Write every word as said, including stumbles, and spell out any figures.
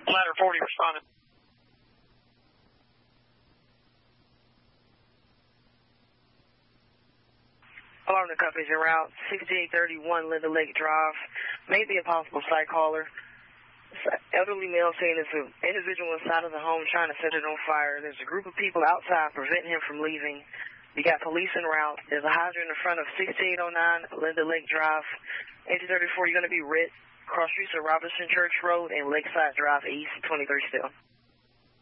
Ladder forty responded. Alarm to companies en route, sixty-eight thirty-one Linda Lake Drive. May be a possible site caller. Elderly male saying there's an individual inside of the home trying to set it on fire. There's a group of people outside preventing him from leaving. You got police en route. There's a hydrant in front of sixty-eight oh nine Linda Lake Drive. eighteen thirty-four, you're going to be Rit. Cross streets of Robinson Church Road and Lakeside Drive East, twenty-three still.